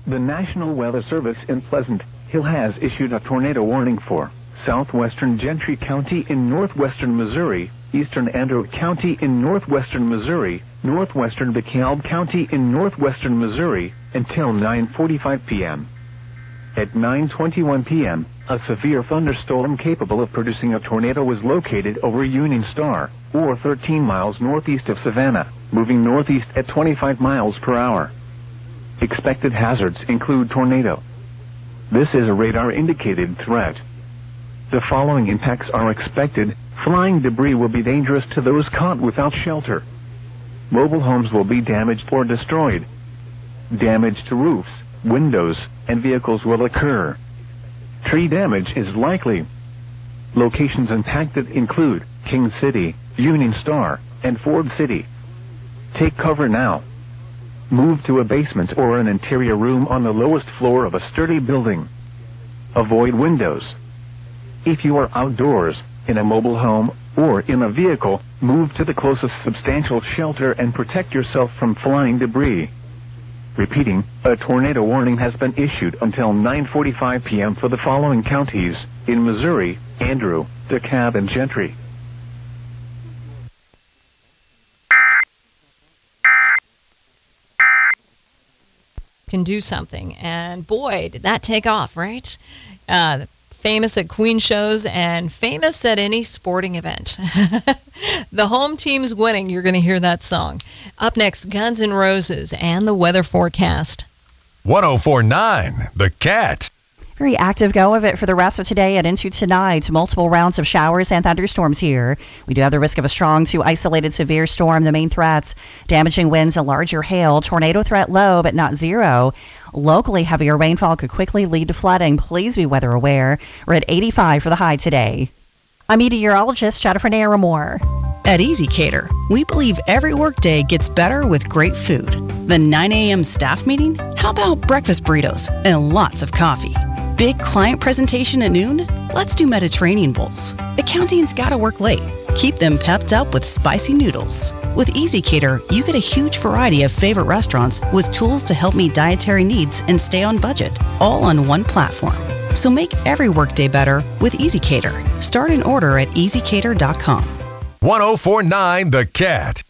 The National Weather Service in Pleasant Hill has issued a tornado warning for southwestern Gentry County in northwestern Missouri, eastern Andrew County in northwestern Missouri, northwestern DeKalb County in northwestern Missouri, until 9:45 p.m. At 9:21 p.m., a severe thunderstorm capable of producing a tornado was located over Union Star, or 13 miles northeast of Savannah, moving northeast at 25 miles per hour. Expected hazards include tornado. This is a radar-indicated threat. The following impacts are expected. Flying debris will be dangerous to those caught without shelter. Mobile homes will be damaged or destroyed. Damage to roofs, windows, and vehicles will occur. Tree damage is likely. Locations impacted include King City, Union Star, and Ford City. Take cover now. Move to a basement or an interior room on the lowest floor of a sturdy building. Avoid windows. If you are outdoors, in a mobile home, or in a vehicle, move to the closest substantial shelter and protect yourself from flying debris. Repeating, a tornado warning has been issued until 9:45 p.m. for the following counties in Missouri: Andrew, DeKalb, and Gentry. Can do something, and boy, did that take off, right? Famous at Queen shows and famous at any sporting event. The home team's winning. You're going to hear that song. Up next, Guns N' Roses and the weather forecast. 104.9 The Cat. Very active go of it for the rest of today and into tonight. Multiple rounds of showers and thunderstorms here. We do have the risk of a strong to isolated severe storm. The main threats, damaging winds and larger hail. Tornado threat low, but not zero. Locally, heavier rainfall could quickly lead to flooding. Please be weather aware. We're at 85 for the high today. I'm meteorologist Jennifer Naramore. At EasyCater, we believe every workday gets better with great food. The 9 a.m. staff meeting? How about breakfast burritos and lots of coffee? Big client presentation at noon? Let's do Mediterranean bowls. Accounting's gotta work late. Keep them pepped up with spicy noodles. With EasyCater, you get a huge variety of favorite restaurants with tools to help meet dietary needs and stay on budget, all on one platform. So make every workday better with EasyCater. Start an order at easycater.com. 104.9 The Cat.